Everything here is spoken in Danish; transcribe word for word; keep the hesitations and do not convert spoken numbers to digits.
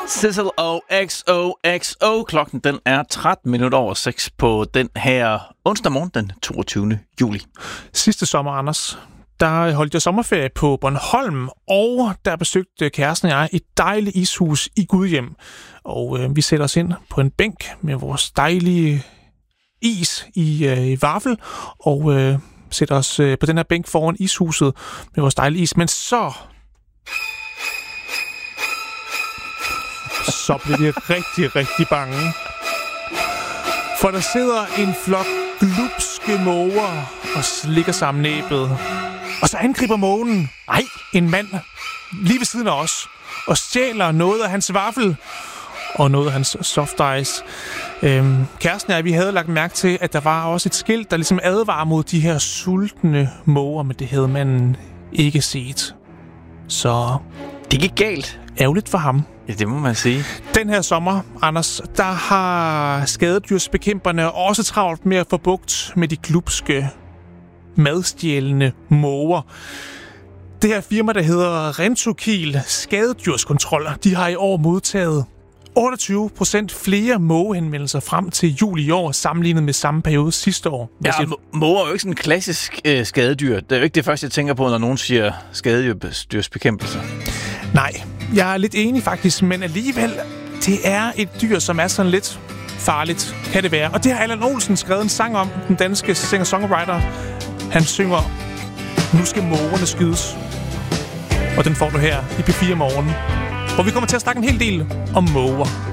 Sissel og X O X O. Klokken den er tretten minutter over seks på den her onsdag morgen, den toogtyvende juli. Sidste sommer, Anders, der holdt jeg sommerferie på Bornholm, og der besøgte kæresten og jeg et dejligt ishus i Gudhjem. Og øh, vi sætter os ind på en bænk med vores dejlige is i, øh, i vaffel, og øh, sætter os øh, på den her bænk foran ishuset med vores dejlige is. Men så... Så bliver vi rigtig, rigtig bange. For der sidder en flok glupske måger og slikker sammen næbet. Og så angriber mågen Ej. en mand lige ved siden af os og stjæler noget af hans vaffel og noget af hans soft ice. Øhm, kæresten og jeg, vi havde lagt mærke til, at der var også et skilt, der ligesom advarer mod de her sultne måger, men det havde man ikke set. Så det gik galt. Ærgerligt for ham. Ja, det må man sige. Den her sommer, Anders, der har skadedyrsbekæmperne også travlt med at få bugt med de glupske, madstjælende måger. Det her firma, der hedder Rentokil Skadedyrskontroller, de har i år modtaget otteogtyve procent flere mågehenvendelser frem til juli i år, sammenlignet med samme periode sidste år. Ja, måger er jo ikke sådan en klassisk øh, skadedyr. Det er jo ikke det første, jeg tænker på, når nogen siger skadedyrsbekæmpelse. Nej, jeg er lidt enig faktisk, men alligevel, det er et dyr, som er sådan lidt farligt, kan det være. Og det har Allan Olsen skrevet en sang om, den danske singer-songwriter. Han synger, nu skal mågerne skydes. Og den får du her i P fire Morgen, hvor vi kommer til at snakke en hel del om måger.